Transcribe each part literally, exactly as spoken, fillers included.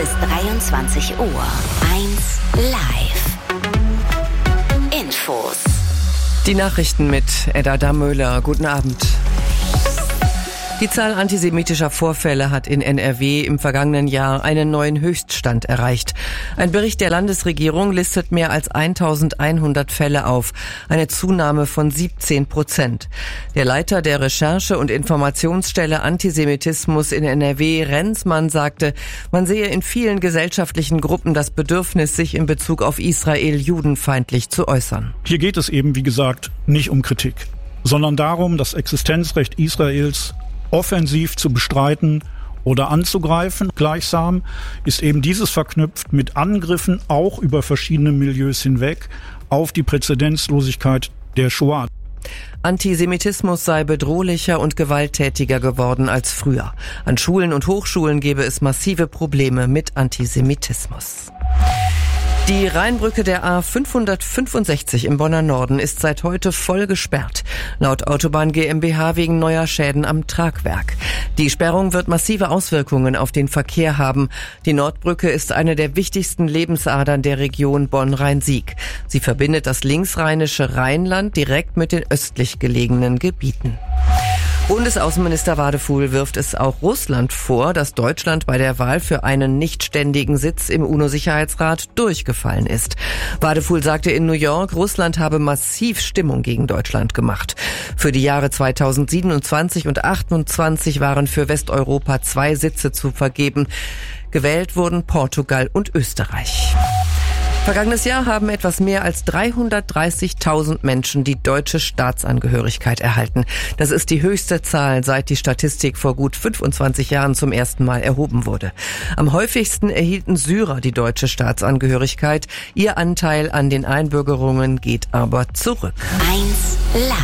ist dreiundzwanzig Uhr. eins live. Infos. Die Nachrichten mit Edda Damöhler. Guten Abend. Die Zahl antisemitischer Vorfälle hat in N R W im vergangenen Jahr einen neuen Höchststand erreicht. Ein Bericht der Landesregierung listet mehr als eintausendeinhundert Fälle auf, eine Zunahme von siebzehn Prozent. Der Leiter der Recherche- und Informationsstelle Antisemitismus in N R W, Renzmann, sagte, man sehe in vielen gesellschaftlichen Gruppen das Bedürfnis, sich in Bezug auf Israel judenfeindlich zu äußern. Hier geht es eben, wie gesagt, nicht um Kritik, sondern darum, das Existenzrecht Israels offensiv zu bestreiten oder anzugreifen. Gleichsam ist eben dieses verknüpft mit Angriffen auch über verschiedene Milieus hinweg auf die Präzedenzlosigkeit der Shoah. Antisemitismus sei bedrohlicher und gewalttätiger geworden als früher. An Schulen und Hochschulen gebe es massive Probleme mit Antisemitismus. Die Rheinbrücke der A fünfhundertfünfundsechzig im Bonner Norden ist seit heute voll gesperrt. Laut Autobahn GmbH wegen neuer Schäden am Tragwerk. Die Sperrung wird massive Auswirkungen auf den Verkehr haben. Die Nordbrücke ist eine der wichtigsten Lebensadern der Region Bonn-Rhein-Sieg. Sie verbindet das linksrheinische Rheinland direkt mit den östlich gelegenen Gebieten. Bundesaußenminister Wadefuhl wirft es auch Russland vor, dass Deutschland bei der Wahl für einen nichtständigen Sitz im UNO-Sicherheitsrat durchgefallen ist. Wadefuhl sagte in New York, Russland habe massiv Stimmung gegen Deutschland gemacht. Für die Jahre zweitausendsiebenundzwanzig und achtundzwanzig waren für Westeuropa zwei Sitze zu vergeben. Gewählt wurden Portugal und Österreich. Vergangenes Jahr haben etwas mehr als dreihundertdreißigtausend Menschen die deutsche Staatsangehörigkeit erhalten. Das ist die höchste Zahl, seit die Statistik vor gut fünfundzwanzig Jahren zum ersten Mal erhoben wurde. Am häufigsten erhielten Syrer die deutsche Staatsangehörigkeit. Ihr Anteil an den Einbürgerungen geht aber zurück. eins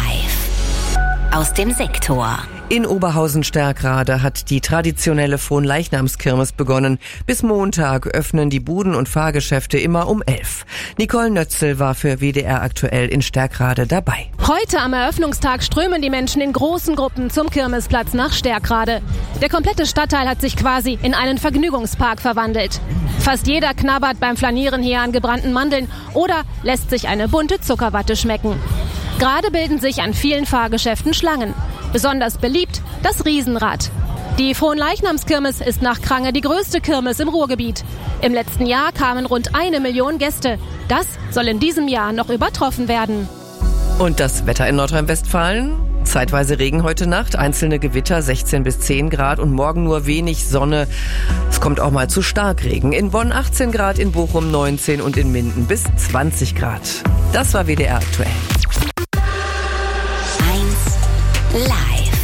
live aus dem Sektor. In Oberhausen-Stärkrade hat die traditionelle Fronleichnamskirmes begonnen. Bis Montag öffnen die Buden und Fahrgeschäfte immer um elf. Nicole Nötzel war für W D R aktuell in Stärkrade dabei. Heute am Eröffnungstag strömen die Menschen in großen Gruppen zum Kirmesplatz nach Stärkrade. Der komplette Stadtteil hat sich quasi in einen Vergnügungspark verwandelt. Fast jeder knabbert beim Flanieren hier an gebrannten Mandeln oder lässt sich eine bunte Zuckerwatte schmecken. Gerade bilden sich an vielen Fahrgeschäften Schlangen. Besonders beliebt das Riesenrad. Die Fronleichnamskirmes ist nach Krange die größte Kirmes im Ruhrgebiet. Im letzten Jahr kamen rund eine Million Gäste. Das soll in diesem Jahr noch übertroffen werden. Und das Wetter in Nordrhein-Westfalen? Zeitweise Regen heute Nacht, einzelne Gewitter sechzehn bis zehn Grad und morgen nur wenig Sonne. Es kommt auch mal zu Starkregen. In Bonn achtzehn Grad, in Bochum neunzehn und in Minden bis zwanzig Grad. Das war W D R aktuell. Live.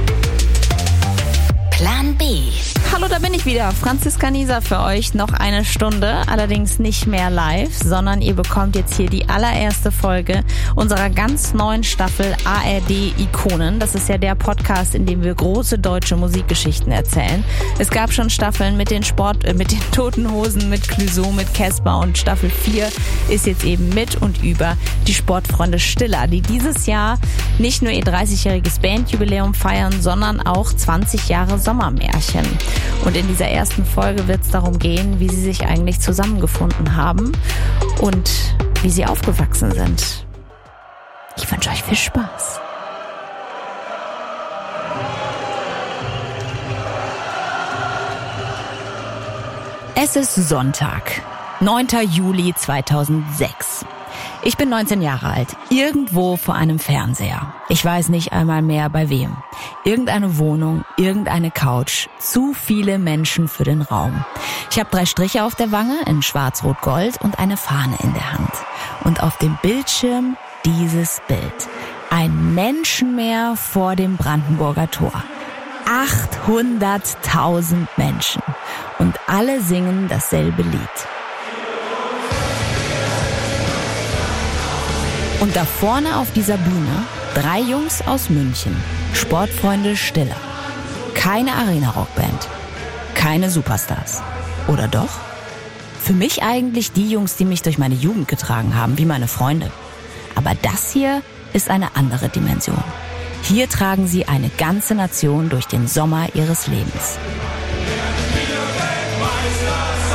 Plan B. Hallo, da bin ich wieder. Franziska Nieser für euch. Noch eine Stunde, allerdings nicht mehr live, sondern ihr bekommt jetzt hier die allererste Folge unserer ganz neuen Staffel A R D Ikonen. Das ist ja der Podcast, in dem wir große deutsche Musikgeschichten erzählen. Es gab schon Staffeln mit den Sport, äh, mit den Toten Hosen, mit Clouseau, mit Casper und Staffel vier ist jetzt eben mit und über die Sportfreunde Stiller, die dieses Jahr nicht nur ihr dreißigjähriges Bandjubiläum feiern, sondern auch zwanzig Jahre Sommermärchen. Und in dieser ersten Folge wird es darum gehen, wie sie sich eigentlich zusammengefunden haben und wie sie aufgewachsen sind. Ich wünsche euch viel Spaß. Es ist Sonntag, neunter Juli zweitausendsechs. Ich bin neunzehn Jahre alt, irgendwo vor einem Fernseher. Ich weiß nicht einmal mehr bei wem. Irgendeine Wohnung, irgendeine Couch, zu viele Menschen für den Raum. Ich habe drei Striche auf der Wange in schwarz-rot-gold und eine Fahne in der Hand. Und auf dem Bildschirm dieses Bild. Ein Menschenmeer vor dem Brandenburger Tor. achthunderttausend Menschen. Und alle singen dasselbe Lied. Und da vorne auf dieser Bühne drei Jungs aus München, Sportfreunde Stiller. Keine Arena-Rockband, keine Superstars. Oder doch? Für mich eigentlich die Jungs, die mich durch meine Jugend getragen haben, wie meine Freunde. Aber das hier ist eine andere Dimension. Hier tragen sie eine ganze Nation durch den Sommer ihres Lebens.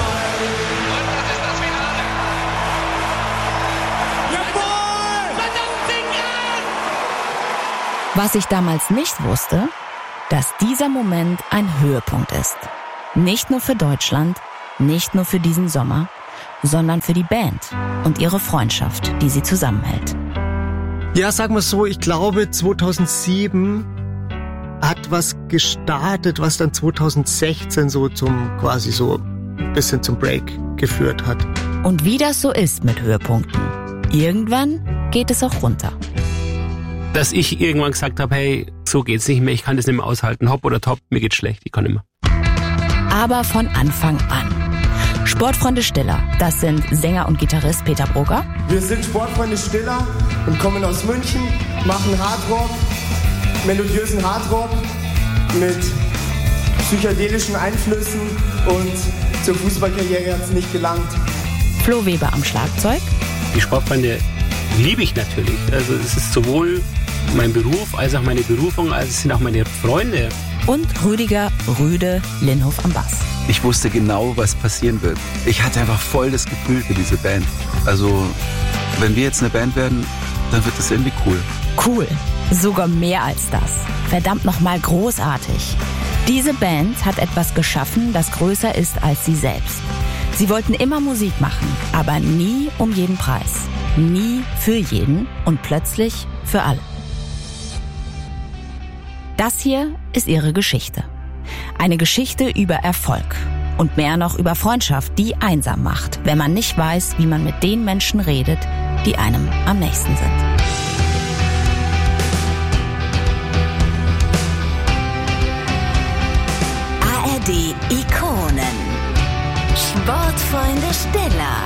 Was ich damals nicht wusste, dass dieser Moment ein Höhepunkt ist. Nicht nur für Deutschland, nicht nur für diesen Sommer, sondern für die Band und ihre Freundschaft, die sie zusammenhält. Ja, sagen wir so, ich glaube zweitausendsieben hat was gestartet, was dann zweitausendsechzehn so zum, quasi so ein bisschen zum Break geführt hat. Und wie das so ist mit Höhepunkten, irgendwann geht es auch runter. Dass ich irgendwann gesagt habe, hey, so geht's nicht mehr, ich kann das nicht mehr aushalten, hopp oder top, mir geht's schlecht, ich kann nicht mehr. Aber von Anfang an. Sportfreunde Stiller, das sind Sänger und Gitarrist Peter Brugger. Wir sind Sportfreunde Stiller und kommen aus München, machen Hardrock, melodiösen Hardrock mit psychedelischen Einflüssen und zur Fußballkarriere hat es nicht gelangt. Flo Weber am Schlagzeug. Die Sportfreunde liebe ich natürlich. Also es ist sowohl mein Beruf als auch meine Berufung, als es sind auch meine Freunde. Und Rüdiger Rüde Linhof am Bass. Ich wusste genau, was passieren wird. Ich hatte einfach voll das Gefühl für diese Band. Also, wenn wir jetzt eine Band werden, dann wird das irgendwie cool. Cool. Sogar mehr als das. Verdammt nochmal großartig. Diese Band hat etwas geschaffen, das größer ist als sie selbst. Sie wollten immer Musik machen, aber nie um jeden Preis. Nie für jeden und plötzlich für alle. Das hier ist ihre Geschichte. Eine Geschichte über Erfolg und mehr noch über Freundschaft, die einsam macht, wenn man nicht weiß, wie man mit den Menschen redet, die einem am nächsten sind. A R D Ikonen. Sportfreunde Stiller.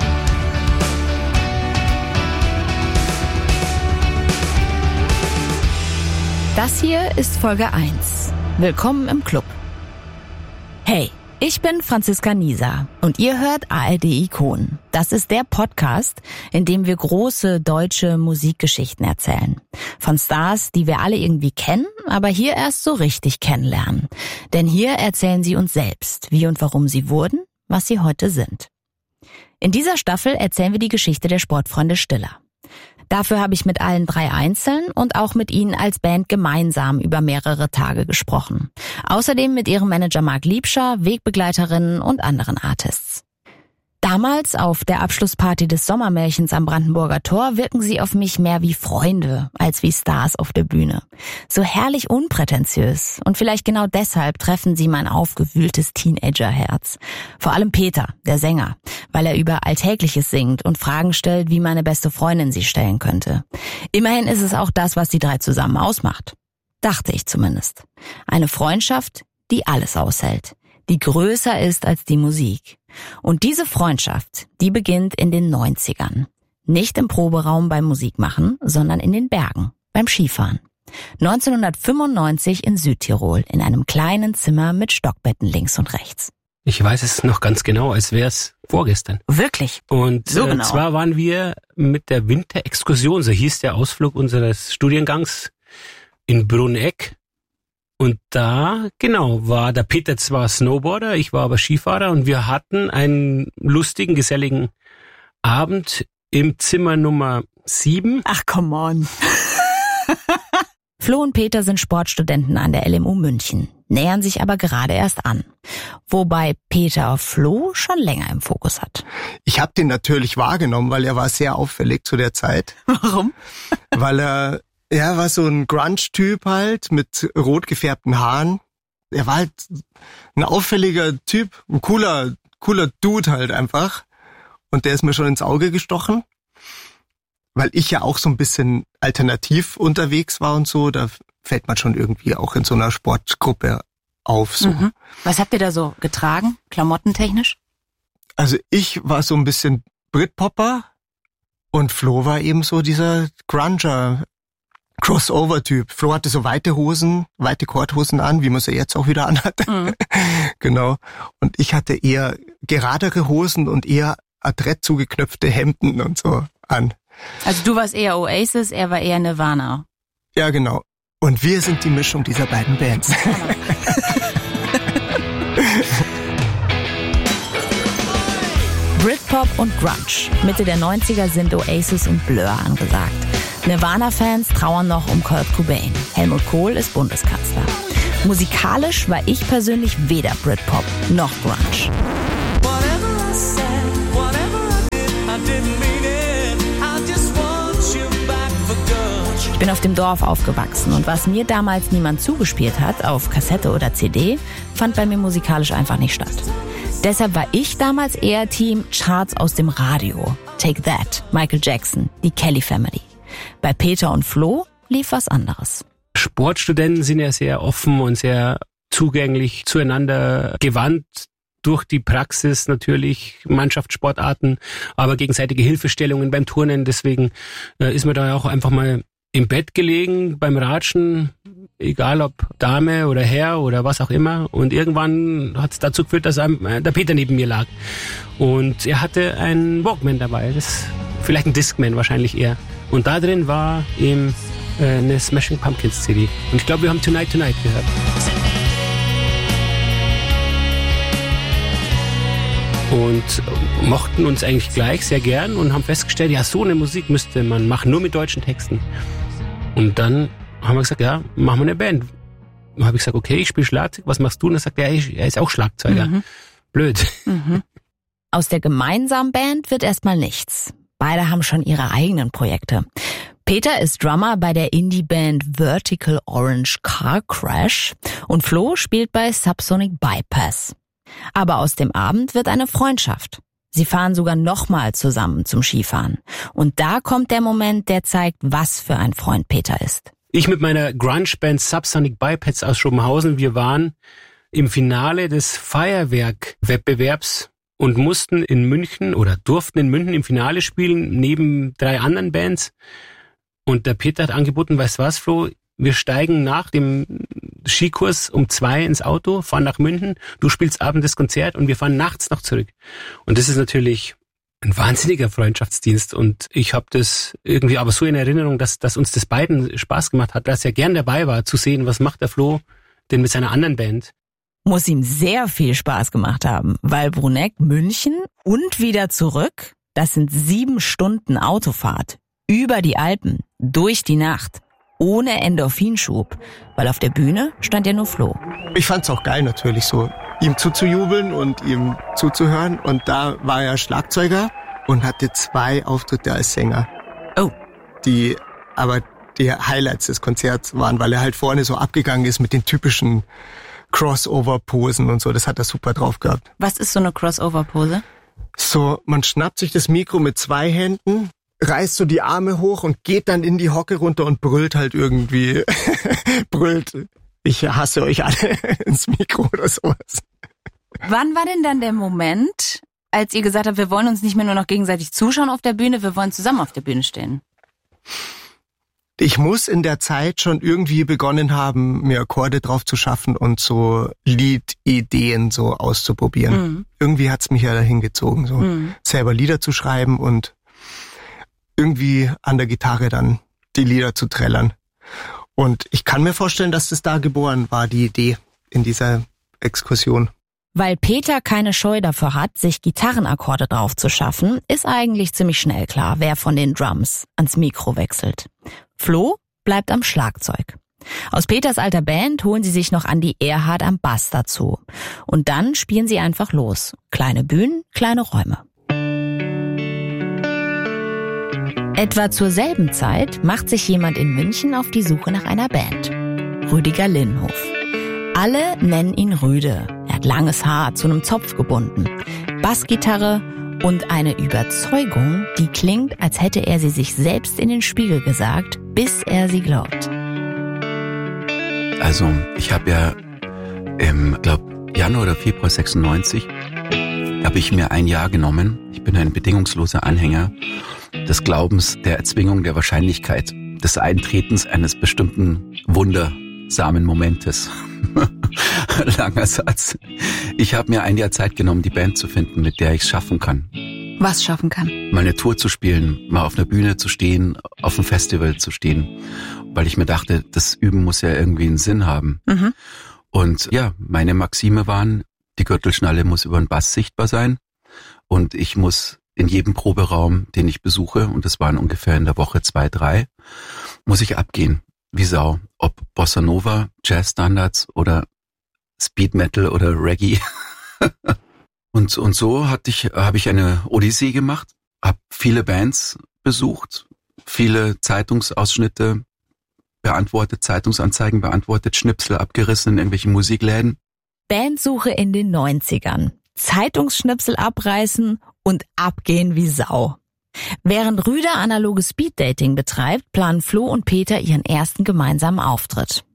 Das hier ist Folge eins. Willkommen im Club. Hey, ich bin Franziska Nieser und ihr hört A R D Ikonen. Das ist der Podcast, in dem wir große deutsche Musikgeschichten erzählen. Von Stars, die wir alle irgendwie kennen, aber hier erst so richtig kennenlernen. Denn hier erzählen sie uns selbst, wie und warum sie wurden, was sie heute sind. In dieser Staffel erzählen wir die Geschichte der Sportfreunde Stiller. Dafür habe ich mit allen drei einzeln und auch mit ihnen als Band gemeinsam über mehrere Tage gesprochen. Außerdem mit ihrem Manager Marc Liebscher, Wegbegleiterinnen und anderen Artists. Damals auf der Abschlussparty des Sommermärchens am Brandenburger Tor wirken sie auf mich mehr wie Freunde als wie Stars auf der Bühne. So herrlich unprätentiös und vielleicht genau deshalb treffen sie mein aufgewühltes Teenagerherz. Vor allem Peter, der Sänger, weil er über Alltägliches singt und Fragen stellt, wie meine beste Freundin sie stellen könnte. Immerhin ist es auch das, was die drei zusammen ausmacht. Dachte ich zumindest. Eine Freundschaft, die alles aushält, die größer ist als die Musik. Und diese Freundschaft, die beginnt in den neunzigern. Nicht im Proberaum beim Musikmachen, sondern in den Bergen, beim Skifahren. neunzehnhundertfünfundneunzig in Südtirol, in einem kleinen Zimmer mit Stockbetten links und rechts. Ich weiß es noch ganz genau, als wäre es vorgestern. Wirklich? Und so äh, genau. zwar waren wir mit der Winterexkursion, so hieß der Ausflug unseres Studiengangs, in Brunegg. Und da, genau, war der Peter zwar Snowboarder, ich war aber Skifahrer und wir hatten einen lustigen, geselligen Abend im Zimmer Nummer sieben. Ach, come on. Flo und Peter sind Sportstudenten an der L M U München, nähern sich aber gerade erst an. Wobei Peter Flo schon länger im Fokus hat. Ich habe den natürlich wahrgenommen, weil er war sehr auffällig zu der Zeit. Warum? Weil er... Er war so ein Grunge-Typ halt, mit rot gefärbten Haaren. Er war halt ein auffälliger Typ, ein cooler, cooler Dude halt einfach. Und der ist mir schon ins Auge gestochen, weil ich ja auch so ein bisschen alternativ unterwegs war und so. Da fällt man schon irgendwie auch in so einer Sportgruppe auf. So. Mhm. Was habt ihr da so getragen, klamottentechnisch? Also ich war so ein bisschen Britpopper und Flo war eben so dieser Grunger, Crossover-Typ. Flo hatte so weite Hosen, weite Korthosen an, wie man sie jetzt auch wieder anhat. Mhm. Genau. Und ich hatte eher geradere Hosen und eher adrett zugeknöpfte Hemden und so an. Also du warst eher Oasis, er war eher Nirvana. Ja, genau. Und wir sind die Mischung dieser beiden Bands. Britpop und Grunge. Mitte der neunziger sind Oasis und Blur angesagt. Nirvana-Fans trauern noch um Kurt Cobain. Helmut Kohl ist Bundeskanzler. Musikalisch war ich persönlich weder Britpop noch Grunge. Ich bin auf dem Dorf aufgewachsen und was mir damals niemand zugespielt hat, auf Kassette oder C D, fand bei mir musikalisch einfach nicht statt. Deshalb war ich damals eher Team Charts aus dem Radio. Take That, Michael Jackson, die Kelly Family. Bei Peter und Flo lief was anderes. Sportstudenten sind ja sehr offen und sehr zugänglich zueinander gewandt. Durch die Praxis natürlich, Mannschaftssportarten, aber gegenseitige Hilfestellungen beim Turnen. Deswegen äh, ist man da auch einfach mal im Bett gelegen beim Ratschen, egal ob Dame oder Herr oder was auch immer. Und irgendwann hat es dazu geführt, dass einem, äh, der Peter neben mir lag. Und er hatte einen Walkman dabei, das vielleicht ein Discman wahrscheinlich eher. Und da drin war eben äh, eine Smashing Pumpkins C D. Und ich glaube, wir haben Tonight Tonight gehört. Und mochten uns eigentlich gleich sehr gern und haben festgestellt, ja, so eine Musik müsste man machen, nur mit deutschen Texten. Und dann haben wir gesagt, ja, machen wir eine Band. Dann habe ich gesagt, okay, ich spiele Schlagzeug, was machst du? Und dann sagt er, er ist auch Schlagzeuger. Mhm. Blöd. Mhm. Aus der gemeinsamen Band wird erstmal nichts. Beide haben schon ihre eigenen Projekte. Peter ist Drummer bei der Indie-Band Vertical Orange Car Crash und Flo spielt bei Subsonic Bypass. Aber aus dem Abend wird eine Freundschaft. Sie fahren sogar nochmal zusammen zum Skifahren. Und da kommt der Moment, der zeigt, was für ein Freund Peter ist. Ich mit meiner Grunge-Band Subsonic Bypass aus Schrobenhausen, wir waren im Finale des Feuerwerk-Wettbewerbs und mussten in München oder durften in München im Finale spielen, neben drei anderen Bands. Und der Peter hat angeboten, weißt du was, Flo, wir steigen nach dem Skikurs um zwei ins Auto, fahren nach München, du spielst abends das Konzert und wir fahren nachts noch zurück. Und das ist natürlich ein wahnsinniger Freundschaftsdienst und ich habe das irgendwie aber so in Erinnerung, dass, dass uns das beiden Spaß gemacht hat, dass er gern dabei war, zu sehen, was macht der Flo denn mit seiner anderen Band. Muss ihm sehr viel Spaß gemacht haben, weil Bruneck, München und wieder zurück, das sind sieben Stunden Autofahrt, über die Alpen, durch die Nacht. Ohne Endorphinschub, weil auf der Bühne stand ja nur Flo. Ich fand's auch geil natürlich so, ihm zuzujubeln und ihm zuzuhören. Und da war er Schlagzeuger und hatte zwei Auftritte als Sänger. Oh. Die aber die Highlights des Konzerts waren, weil er halt vorne so abgegangen ist mit den typischen Crossover-Posen und so. Das hat er super drauf gehabt. Was ist so eine Crossover-Pose? So, man schnappt sich das Mikro mit zwei Händen, reißt so die Arme hoch und geht dann in die Hocke runter und brüllt halt irgendwie, brüllt, ich hasse euch alle ins Mikro oder sowas. Wann war denn dann der Moment, als ihr gesagt habt, wir wollen uns nicht mehr nur noch gegenseitig zuschauen auf der Bühne, wir wollen zusammen auf der Bühne stehen? Ich muss in der Zeit schon irgendwie begonnen haben, mir Akkorde drauf zu schaffen und so Liedideen so auszuprobieren. Mhm. Irgendwie hat's mich ja dahin gezogen, so mhm. selber Lieder zu schreiben und irgendwie an der Gitarre dann die Lieder zu trällern. Und ich kann mir vorstellen, dass das da geboren war, die Idee in dieser Exkursion. Weil Peter keine Scheu davor hat, sich Gitarrenakkorde drauf zu schaffen, ist eigentlich ziemlich schnell klar, wer von den Drums ans Mikro wechselt. Flo bleibt am Schlagzeug. Aus Peters alter Band holen sie sich noch Andi Erhard am Bass dazu. Und dann spielen sie einfach los. Kleine Bühnen, kleine Räume. Etwa zur selben Zeit macht sich jemand in München auf die Suche nach einer Band. Rüdiger Linhof. Alle nennen ihn Rüde. Er hat langes Haar, zu einem Zopf gebunden, Bassgitarre und eine Überzeugung, die klingt, als hätte er sie sich selbst in den Spiegel gesagt, bis er sie glaubt. Also, ich habe ja im, glaube Januar oder Februar sechsundneunzig habe ich mir ein Jahr genommen. Ich bin ein bedingungsloser Anhänger des Glaubens, der Erzwingung der Wahrscheinlichkeit, des Eintretens eines bestimmten wundersamen Momentes. Langer Satz. Ich habe mir ein Jahr Zeit genommen, die Band zu finden, mit der ich es schaffen kann. Was schaffen kann? Mal eine Tour zu spielen, mal auf einer Bühne zu stehen, auf einem Festival zu stehen. Weil ich mir dachte, das Üben muss ja irgendwie einen Sinn haben. Mhm. Und ja, meine Maxime waren, die Gürtelschnalle muss über den Bass sichtbar sein und ich muss in jedem Proberaum, den ich besuche, und das waren ungefähr in der Woche zwei, drei, muss ich abgehen, wie Sau. Ob Bossa Nova, Jazzstandards oder Speed Metal oder Reggae. und, und so hatte ich, habe ich eine Odyssee gemacht, habe viele Bands besucht, viele Zeitungsausschnitte beantwortet, Zeitungsanzeigen beantwortet, Schnipsel abgerissen in irgendwelchen Musikläden. Bandsuche in den neunzigern. Zeitungsschnipsel abreißen und abgehen wie Sau. Während Rüder analoges Speeddating betreibt, planen Flo und Peter ihren ersten gemeinsamen Auftritt.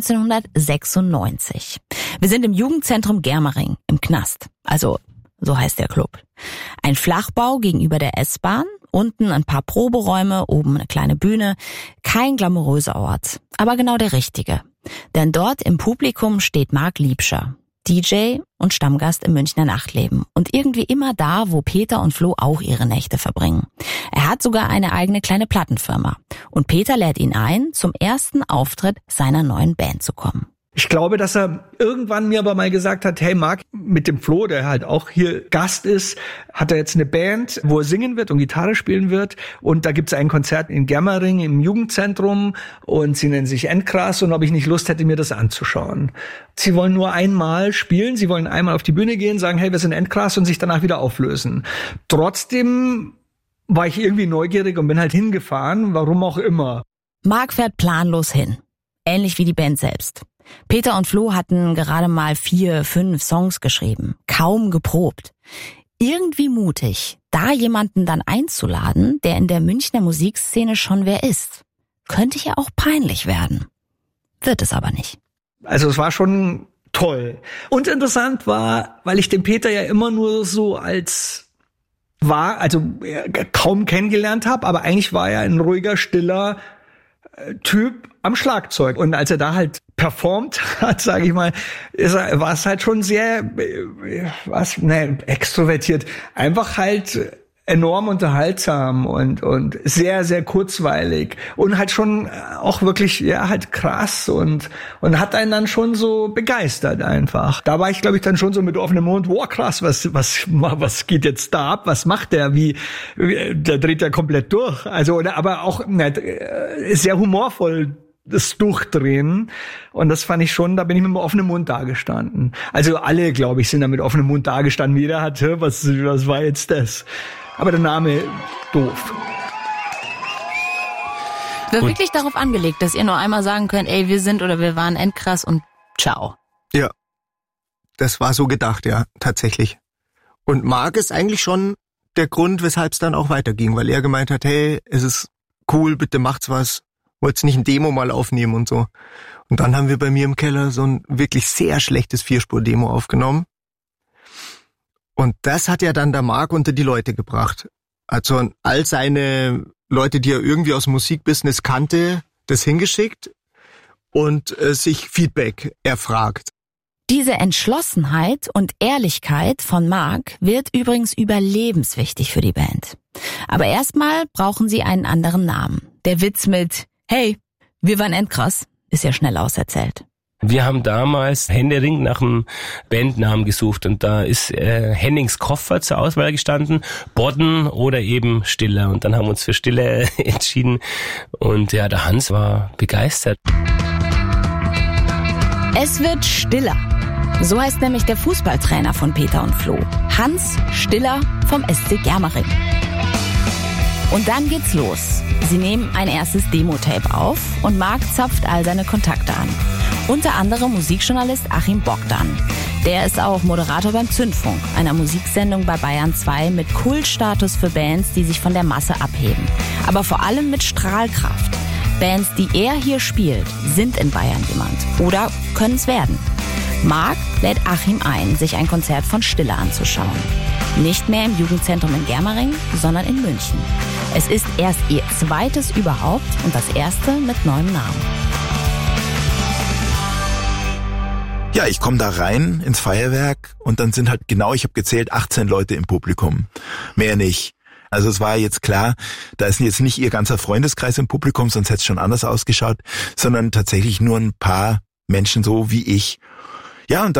neunzehnhundertsechsundneunzig. Wir sind im Jugendzentrum Germering, im Knast. Also, so heißt der Club. Ein Flachbau gegenüber der S-Bahn, unten ein paar Proberäume, oben eine kleine Bühne. Kein glamouröser Ort, aber genau der richtige. Denn dort im Publikum steht Marc Liebscher, D J und Stammgast im Münchner Nachtleben und irgendwie immer da, wo Peter und Flo auch ihre Nächte verbringen. Er hat sogar eine eigene kleine Plattenfirma und Peter lädt ihn ein, zum ersten Auftritt seiner neuen Band zu kommen. Ich glaube, dass er irgendwann mir aber mal gesagt hat, hey Marc, mit dem Flo, der halt auch hier Gast ist, hat er jetzt eine Band, wo er singen wird und Gitarre spielen wird. Und da gibt's ein Konzert in Germering im Jugendzentrum und sie nennen sich Endkrass und ob ich nicht Lust hätte, mir das anzuschauen. Sie wollen nur einmal spielen, sie wollen einmal auf die Bühne gehen, sagen, hey, wir sind Endkrass und sich danach wieder auflösen. Trotzdem war ich irgendwie neugierig und bin halt hingefahren, warum auch immer. Marc fährt planlos hin, ähnlich wie die Band selbst. Peter und Flo hatten gerade mal vier, fünf Songs geschrieben, kaum geprobt. Irgendwie mutig, da jemanden dann einzuladen, der in der Münchner Musikszene schon wer ist. Könnte ja auch peinlich werden. Wird es aber nicht. Also es war schon toll. Und interessant war, weil ich den Peter ja immer nur so als war, also kaum kennengelernt habe, aber eigentlich war er ein ruhiger, stiller Typ am Schlagzeug. Und als er da halt performt hat, sage ich mal, ist er, war es halt schon sehr, was, ne, extrovertiert. Einfach halt enorm unterhaltsam und und sehr, sehr kurzweilig und halt schon auch wirklich, ja, halt krass und und hat einen dann schon so begeistert einfach. Da war ich, glaube ich, dann schon so mit offenem Mund, wow, krass, was was was geht jetzt da ab? Was macht der? Wie, wie der dreht ja komplett durch. Also, aber auch ne, sehr humorvoll das Durchdrehen. Und das fand ich schon, da bin ich mit offenem Mund dagestanden. Also alle, glaube ich, sind da mit offenem Mund dagestanden. Jeder hat, was was war jetzt das? Aber der Name, doof. War wirklich darauf angelegt, dass ihr nur einmal sagen könnt, ey, wir sind oder wir waren Endkrass und ciao. Ja, das war so gedacht, ja, tatsächlich. Und Marc ist eigentlich schon der Grund, weshalb es dann auch weiterging, weil er gemeint hat, hey, es ist cool, bitte macht's was, wollt's nicht ein Demo mal aufnehmen und so. Und dann haben wir bei mir im Keller so ein wirklich sehr schlechtes Vierspur-Demo aufgenommen. Und das hat ja dann der Marc unter die Leute gebracht. Also all seine Leute, die er irgendwie aus dem Musikbusiness kannte, das hingeschickt und äh, sich Feedback erfragt. Diese Entschlossenheit und Ehrlichkeit von Marc wird übrigens überlebenswichtig für die Band. Aber erstmal brauchen sie einen anderen Namen. Der Witz mit Hey, wir waren Endkrass ist ja schnell auserzählt. Wir haben damals händeringend nach einem Bandnamen gesucht und da ist äh, Hennings Koffer zur Auswahl gestanden, Bodden oder eben Stiller. Und dann haben wir uns für Stiller entschieden und ja, der Hans war begeistert. Es wird stiller. So heißt nämlich der Fußballtrainer von Peter und Flo. Hans Stiller vom S C Germering. Und dann geht's los. Sie nehmen ein erstes Demo-Tape auf und Marc zapft all seine Kontakte an. Unter anderem Musikjournalist Achim Bogdan. Der ist auch Moderator beim Zündfunk, einer Musiksendung bei Bayern zwei mit Kultstatus für Bands, die sich von der Masse abheben. Aber vor allem mit Strahlkraft. Bands, die er hier spielt, sind in Bayern jemand oder können es werden. Marc lädt Achim ein, sich ein Konzert von Stiller anzuschauen. Nicht mehr im Jugendzentrum in Germering, sondern in München. Es ist erst ihr zweites überhaupt und das erste mit neuem Namen. Ja, ich komme da rein ins Feuerwerk und dann sind halt genau, ich habe gezählt, achtzehn Leute im Publikum. Mehr nicht. Also es war jetzt klar, da ist jetzt nicht ihr ganzer Freundeskreis im Publikum, sonst hätte es schon anders ausgeschaut, sondern tatsächlich nur ein paar Menschen so wie ich. Ja, und dann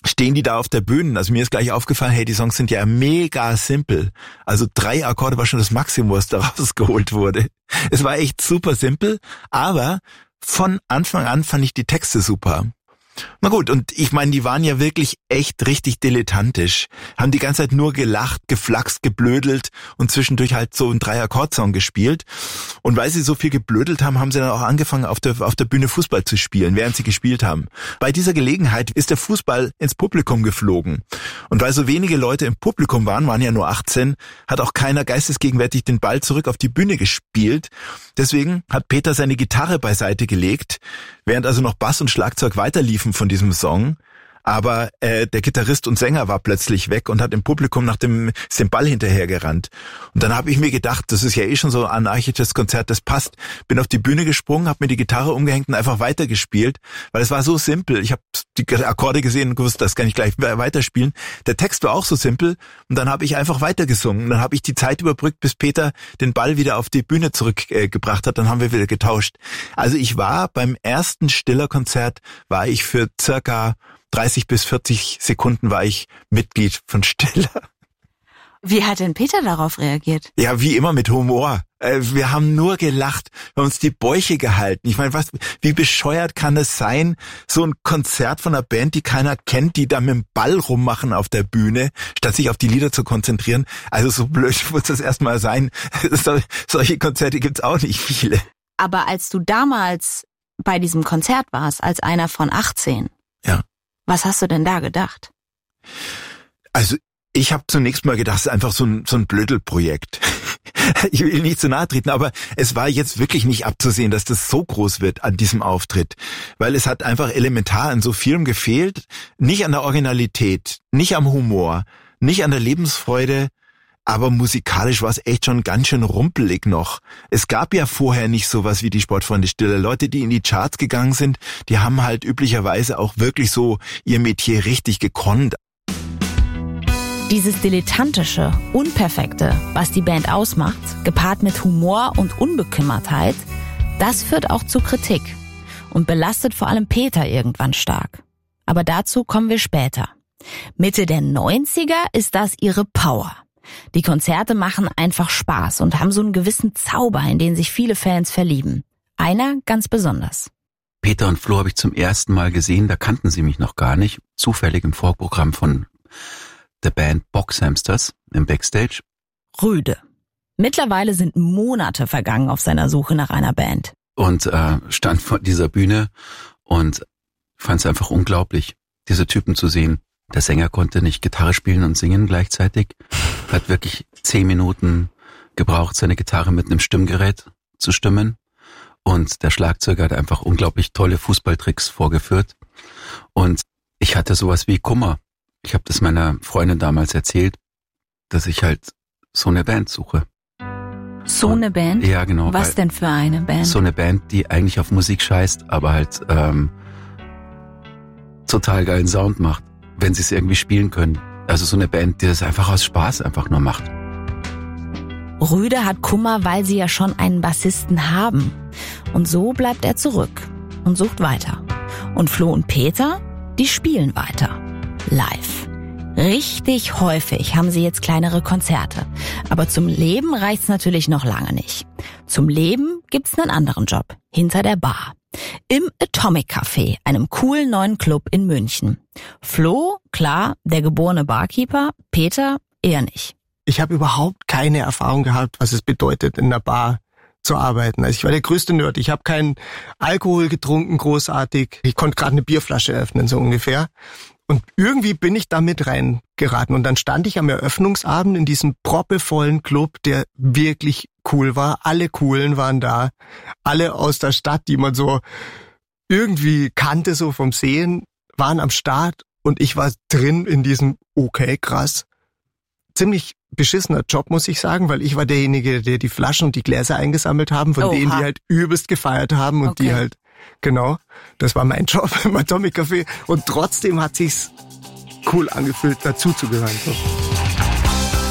stehen die da auf der Bühne. Also mir ist gleich aufgefallen, hey, die Songs sind ja mega simpel. Also drei Akkorde war schon das Maximum, was da rausgeholt wurde. Es war echt super simpel, aber von Anfang an fand ich die Texte super. Na gut, und ich meine, die waren ja wirklich echt richtig dilettantisch. Haben die ganze Zeit nur gelacht, geflaxt, geblödelt und zwischendurch halt so einen Drei-Akkord-Song gespielt. Und weil sie so viel geblödelt haben, haben sie dann auch angefangen, auf der, auf der Bühne Fußball zu spielen, während sie gespielt haben. Bei dieser Gelegenheit ist der Fußball ins Publikum geflogen. Und weil so wenige Leute im Publikum waren, waren ja nur achtzehn, hat auch keiner geistesgegenwärtig den Ball zurück auf die Bühne gespielt. Deswegen hat Peter seine Gitarre beiseite gelegt, während also noch Bass und Schlagzeug weiterliefen von diesem Song. Aber äh, der Gitarrist und Sänger war plötzlich weg und hat im Publikum nach dem, ist dem Ball hinterhergerannt. Und dann habe ich mir gedacht, das ist ja eh schon so ein anarchisches Konzert, das passt. Bin auf die Bühne gesprungen, habe mir die Gitarre umgehängt und einfach weitergespielt, weil es war so simpel. Ich habe die Akkorde gesehen und gewusst, das kann ich gleich weiterspielen. Der Text war auch so simpel und dann habe ich einfach weitergesungen. Und dann habe ich die Zeit überbrückt, bis Peter den Ball wieder auf die Bühne zurückgebracht äh, hat. Dann haben wir wieder getauscht. Also ich war beim ersten Stiller-Konzert, war ich für circa dreißig bis vierzig Sekunden war ich Mitglied von Stiller. Wie hat denn Peter darauf reagiert? Ja, wie immer mit Humor. Wir haben nur gelacht, wir haben uns die Bäuche gehalten. Ich meine, was, wie bescheuert kann es sein, so ein Konzert von einer Band, die keiner kennt, die da mit dem Ball rummachen auf der Bühne, statt sich auf die Lieder zu konzentrieren. Also so blöd muss das erstmal sein. So, solche Konzerte gibt's auch nicht viele. Aber als du damals bei diesem Konzert warst, als einer von achtzehn, ja. Was hast du denn da gedacht? Also ich habe zunächst mal gedacht, es ist einfach so ein, so ein Blödelprojekt. Ich will nicht zu nahe treten, aber es war jetzt wirklich nicht abzusehen, dass das so groß wird an diesem Auftritt. Weil es hat einfach elementar an so vielem gefehlt. Nicht an der Originalität, nicht am Humor, nicht an der Lebensfreude. Aber musikalisch war es echt schon ganz schön rumpelig noch. Es gab ja vorher nicht sowas wie die Sportfreunde Stiller. Leute, die in die Charts gegangen sind, die haben halt üblicherweise auch wirklich so ihr Metier richtig gekonnt. Dieses Dilettantische, Unperfekte, was die Band ausmacht, gepaart mit Humor und Unbekümmertheit, das führt auch zu Kritik und belastet vor allem Peter irgendwann stark. Aber dazu kommen wir später. Mitte der neunziger ist das ihre Power. Die Konzerte machen einfach Spaß und haben so einen gewissen Zauber, in den sich viele Fans verlieben. Einer ganz besonders. Peter und Flo habe ich zum ersten Mal gesehen, da kannten sie mich noch gar nicht. Zufällig im Vorprogramm von der Band Boxhamsters im Backstage. Rüde. Mittlerweile sind Monate vergangen auf seiner Suche nach einer Band. Und äh, stand vor dieser Bühne und fand es einfach unglaublich, diese Typen zu sehen. Der Sänger konnte nicht Gitarre spielen und singen gleichzeitig. Hat wirklich zehn Minuten gebraucht, seine Gitarre mit einem Stimmgerät zu stimmen. Und der Schlagzeuger hat einfach unglaublich tolle Fußballtricks vorgeführt. Und ich hatte sowas wie Kummer. Ich habe das meiner Freundin damals erzählt, dass ich halt so eine Band suche. So eine Band? Ja, genau. Was denn für eine Band? So eine Band, die eigentlich auf Musik scheißt, aber halt ähm, total geilen Sound macht, wenn sie es irgendwie spielen können. Also so eine Band, die das einfach aus Spaß einfach nur macht. Rüde hat Kummer, weil sie ja schon einen Bassisten haben. Und so bleibt er zurück und sucht weiter. Und Flo und Peter, die spielen weiter. Live. Richtig häufig haben sie jetzt kleinere Konzerte. Aber zum Leben reicht's natürlich noch lange nicht. Zum Leben gibt's einen anderen Job. Hinter der Bar. Im Atomic Café, einem coolen neuen Club in München. Flo, klar, der geborene Barkeeper, Peter eher nicht. Ich habe überhaupt keine Erfahrung gehabt, was es bedeutet, in einer Bar zu arbeiten. Also ich war der größte Nerd. Ich habe keinen Alkohol getrunken, großartig. Ich konnte gerade eine Bierflasche öffnen, so ungefähr. Und irgendwie bin ich da mit reingeraten. Und dann stand ich am Eröffnungsabend in diesem proppevollen Club, der wirklich cool war. Alle Coolen waren da. Alle aus der Stadt, die man so irgendwie kannte, so vom Sehen, waren am Start. Und ich war drin in diesem, okay, krass. Ziemlich beschissener Job, muss ich sagen, weil ich war derjenige, der die Flaschen und die Gläser eingesammelt haben, von Oha. denen, die halt übelst gefeiert haben und okay. die halt, genau, das war mein Job im Atomic Café. Und trotzdem hat sich's cool angefühlt, dazu zu gehören. So.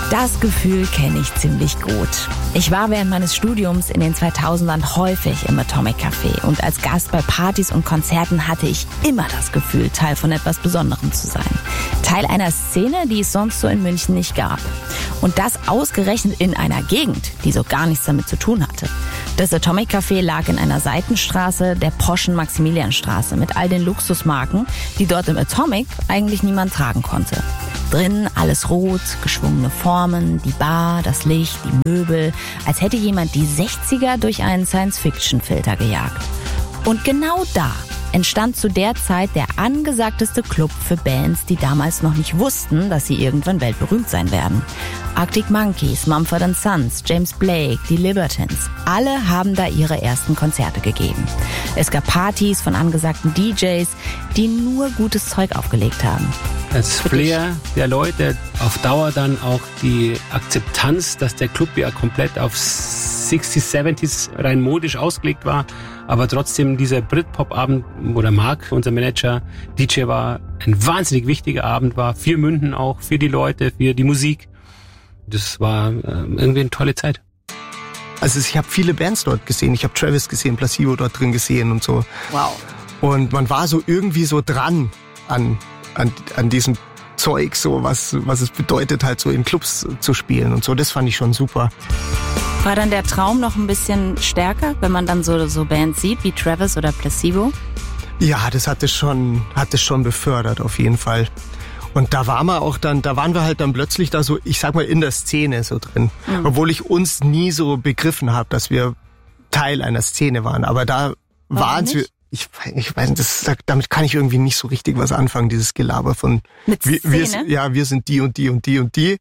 Das Gefühl kenne ich ziemlich gut. Ich war während meines Studiums in den zweitausendern häufig im Atomic Café und als Gast bei Partys und Konzerten hatte ich immer das Gefühl, Teil von etwas Besonderem zu sein. Teil einer Szene, die es sonst so in München nicht gab. Und das ausgerechnet in einer Gegend, die so gar nichts damit zu tun hatte. Das Atomic Café lag in einer Seitenstraße der poschen Maximilianstraße mit all den Luxusmarken, die dort im Atomic eigentlich niemand tragen konnte. Drinnen alles rot, geschwungene Formen, die Bar, das Licht, die Möbel, als hätte jemand die sechziger durch einen Science-Fiction-Filter gejagt. Und genau da entstand zu der Zeit der angesagteste Club für Bands, die damals noch nicht wussten, dass sie irgendwann weltberühmt sein werden. Arctic Monkeys, Mumford and Sons, James Blake, die Libertines, alle haben da ihre ersten Konzerte gegeben. Es gab Partys von angesagten D Js, die nur gutes Zeug aufgelegt haben. Das Flair der Leute, auf Dauer dann auch die Akzeptanz, dass der Club ja komplett auf sechziger, siebziger rein modisch ausgelegt war, aber trotzdem dieser Britpop-Abend, wo der Marc, unser Manager, D J war, ein wahnsinnig wichtiger Abend war, für München auch, für die Leute, für die Musik. Das war äh, irgendwie eine tolle Zeit. Also ich habe viele Bands dort gesehen, ich habe Travis gesehen, Placebo dort drin gesehen und so. Wow. Und man war so irgendwie so dran an An, an diesem Zeug, so was, was es bedeutet, halt so in Clubs zu spielen und so. Das fand ich schon super. War dann der Traum noch ein bisschen stärker, wenn man dann so, so Bands sieht, wie Travis oder Placebo? Ja, das hat es schon, hat es schon befördert, auf jeden Fall. Und da waren wir auch dann, da waren wir halt dann plötzlich da so, ich sag mal, in der Szene so drin. Mhm. Obwohl ich uns nie so begriffen habe, dass wir Teil einer Szene waren. Aber da waren wir. Ich, ich weiß nicht, das, damit kann ich irgendwie nicht so richtig was anfangen, dieses Gelaber von Mit wir, wir, ja, wir sind die und die und die und die.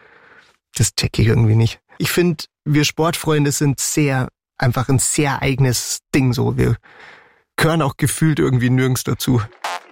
Das check ich irgendwie nicht. Ich finde, wir Sportfreunde sind sehr, einfach ein sehr eigenes Ding so. Wir gehören auch gefühlt irgendwie nirgends dazu.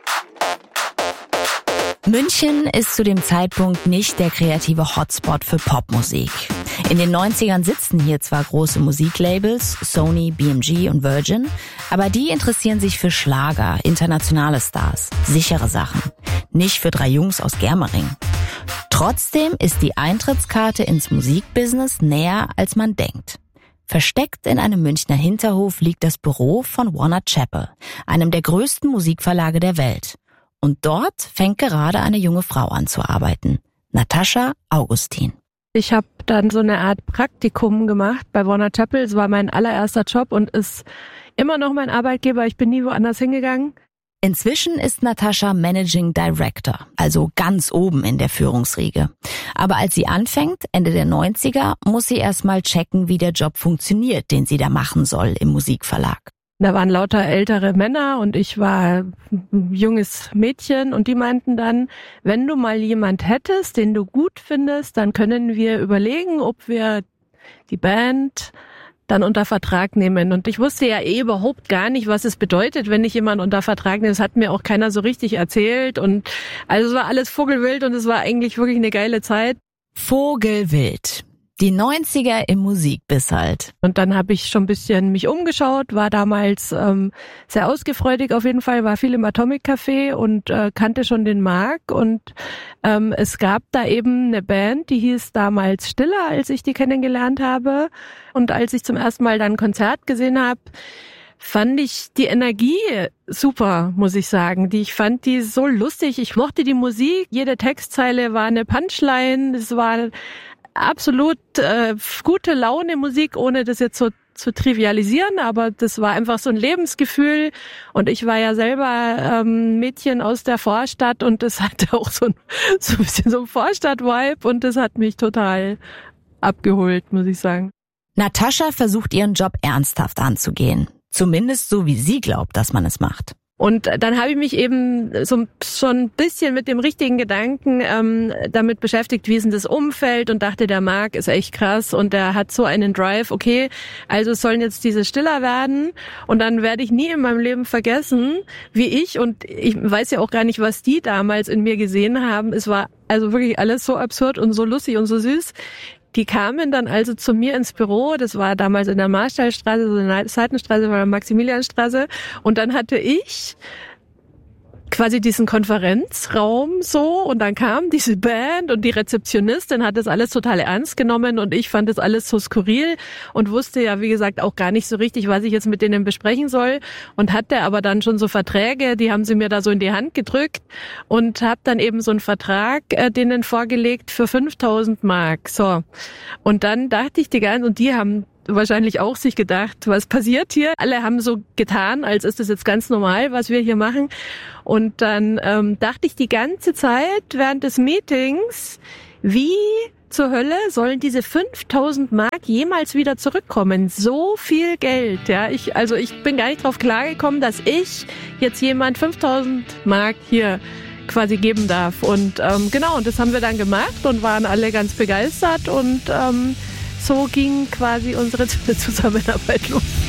München ist zu dem Zeitpunkt nicht der kreative Hotspot für Popmusik. In den neunzigern sitzen hier zwar große Musiklabels, Sony, B M G und Virgin, aber die interessieren sich für Schlager, internationale Stars, sichere Sachen. Nicht für drei Jungs aus Germering. Trotzdem ist die Eintrittskarte ins Musikbusiness näher, als man denkt. Versteckt in einem Münchner Hinterhof liegt das Büro von Warner Chappell, einem der größten Musikverlage der Welt. Und dort fängt gerade eine junge Frau an zu arbeiten. Natascha Augustin. Ich habe dann so eine Art Praktikum gemacht bei Warner Chappell. Es war mein allererster Job und ist immer noch mein Arbeitgeber. Ich bin nie woanders hingegangen. Inzwischen ist Natascha Managing Director, also ganz oben in der Führungsriege. Aber als sie anfängt, Ende der neunziger, muss sie erstmal checken, wie der Job funktioniert, den sie da machen soll im Musikverlag. Da waren lauter ältere Männer und ich war ein junges Mädchen und die meinten dann, wenn du mal jemand hättest, den du gut findest, dann können wir überlegen, ob wir die Band dann unter Vertrag nehmen. Und ich wusste ja eh überhaupt gar nicht, was es bedeutet, wenn ich jemanden unter Vertrag nehme. Das hat mir auch keiner so richtig erzählt. Und also es war alles vogelwild und es war eigentlich wirklich eine geile Zeit. Vogelwild. Die neunziger im Musikbiss halt. Und dann habe ich schon ein bisschen mich umgeschaut, war damals ähm, sehr ausgefreudig auf jeden Fall, war viel im Atomic Café und äh, kannte schon den Marc. Und ähm, es gab da eben eine Band, die hieß damals Stiller, als ich die kennengelernt habe. Und als ich zum ersten Mal dann ein Konzert gesehen habe, fand ich die Energie super, muss ich sagen. Die, ich fand die so lustig. Ich mochte die Musik. Jede Textzeile war eine Punchline. Es war absolut äh, gute Laune Musik, ohne das jetzt so zu trivialisieren, aber das war einfach so ein Lebensgefühl und ich war ja selber ähm, Mädchen aus der Vorstadt und das hatte auch so ein, so ein bisschen so ein Vorstadt-Vibe und das hat mich total abgeholt, muss ich sagen. Natascha versucht ihren Job ernsthaft anzugehen. Zumindest so, wie sie glaubt, dass man es macht. Und dann habe ich mich eben so schon ein bisschen mit dem richtigen Gedanken ähm, damit beschäftigt, wie ist denn das Umfeld und dachte, der Marc ist echt krass und der hat so einen Drive, okay, also es sollen jetzt diese Stiller werden und dann werde ich nie in meinem Leben vergessen, wie ich und ich weiß ja auch gar nicht, was die damals in mir gesehen haben. Es war also wirklich alles so absurd und so lustig und so süß. Die kamen dann also zu mir ins Büro, das war damals in der Marstallstraße, so eine Seitenstraße, war Maximilianstraße und dann hatte ich quasi diesen Konferenzraum so und dann kam diese Band und die Rezeptionistin hat das alles total ernst genommen und ich fand das alles so skurril und wusste ja, wie gesagt, auch gar nicht so richtig, was ich jetzt mit denen besprechen soll und hatte aber dann schon so Verträge, die haben sie mir da so in die Hand gedrückt und habe dann eben so einen Vertrag äh, denen vorgelegt für fünftausend Mark. So. Und dann dachte ich die ganze, und die haben wahrscheinlich auch sich gedacht, was passiert hier? Alle haben so getan, als ist das jetzt ganz normal, was wir hier machen. Und dann ähm, dachte ich die ganze Zeit während des Meetings, wie zur Hölle sollen diese fünftausend Mark jemals wieder zurückkommen? So viel Geld, ja. Ich, also ich bin gar nicht drauf klargekommen, dass ich jetzt jemand fünftausend Mark hier quasi geben darf. Und ähm, genau, und das haben wir dann gemacht und waren alle ganz begeistert und ähm, so ging quasi unsere Zusammenarbeit los.